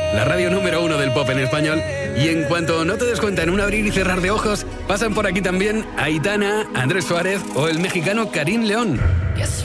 la radio número 1 del pop en español. Y en cuanto no te des cuenta, en un abrir y cerrar de ojos, pasan por aquí también Aitana, Andrés Suárez o el mexicano Karim León.